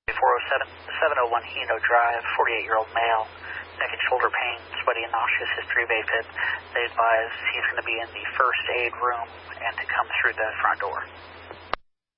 407, 701 Hino Drive, 48-year-old male, neck and shoulder pain, sweaty and nauseous, history of AFib. They advise he's going to be in the first aid room and to come through the front door.